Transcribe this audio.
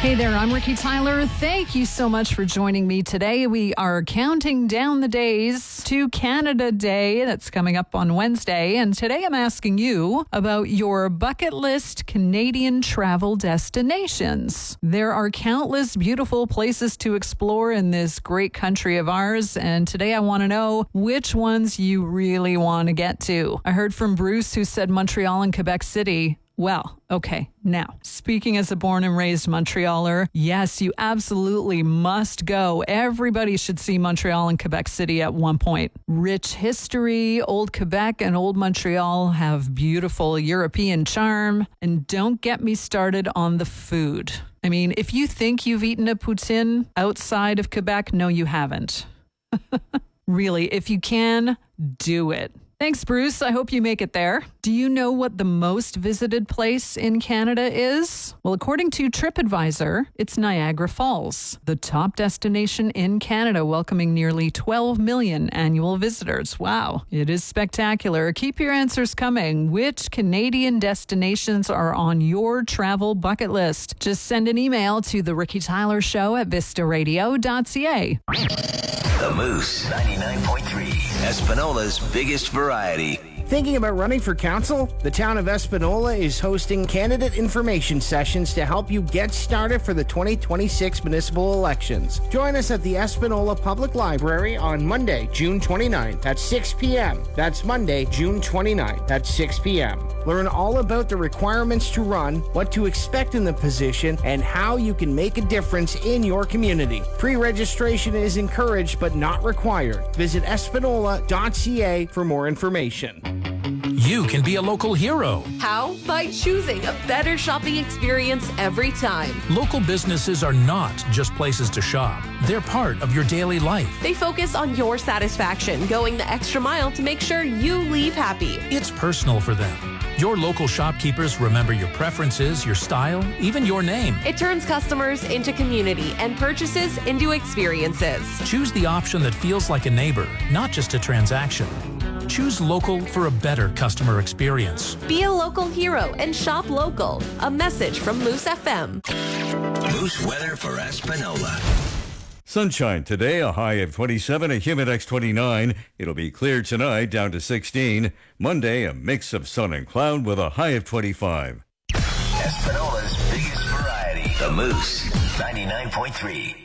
Hey there, I'm Ricky Tyler. Thank you so much for joining me today. We are counting down the days to Canada Day. That's coming up on Wednesday. And today I'm asking you about your bucket list Canadian travel destinations. There are countless beautiful places to explore in this great country of ours. And today I want to know which ones you really want to get to. I heard from Bruce, who said Montreal and Quebec City. Well, okay, now, speaking as a born and raised Montrealer, yes, you absolutely must go. Everybody should see Montreal and Quebec City at one point. Rich history, old Quebec and old Montreal have beautiful European charm. And don't get me started on the food. I mean, if you think you've eaten a poutine outside of Quebec, no, you haven't. Really, if you can, do it. Thanks, Bruce. I hope you make it there. Do you know what the most visited place in Canada is? Well, according to TripAdvisor, it's Niagara Falls, the top destination in Canada, welcoming nearly 12 million annual visitors. Wow, it is spectacular. Keep your answers coming. Which Canadian destinations are on your travel bucket list? Just send an email to The Ricky Tyler Show at vistaradio.ca. The Moose 99.3, Espanola's biggest variety. Thinking about running for council? The town of Espanola is hosting candidate information sessions to help you get started for the 2026 municipal elections. Join us at the Espanola Public Library on Monday, June 29th at 6 p.m. That's Monday, June 29th at 6 p.m. Learn all about the requirements to run, what to expect in the position, and how you can make a difference in your community. Pre-registration is encouraged but not required. Visit espanola.ca for more information. You can be a local hero. How? By choosing a better shopping experience every time. Local businesses are not just places to shop. They're part of your daily life. They focus on your satisfaction, going the extra mile to make sure you leave happy. It's personal for them. Your local shopkeepers remember your preferences, your style, even your name. It turns customers into community and purchases into experiences. Choose the option that feels like a neighbor, not just a transaction. Choose local for a better customer experience. Be a local hero and shop local. A message from Moose FM. Moose weather for Espanola. Sunshine today, a high of 27, a Humidex 29. It'll be clear tonight, down to 16. Monday, a mix of sun and cloud with a high of 25. Espanola's biggest variety. The Moose 99.3.